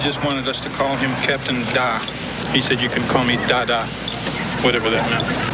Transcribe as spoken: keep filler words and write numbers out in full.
just wanted us to call him Captain Da. He said you can call me Dada, whatever that meant.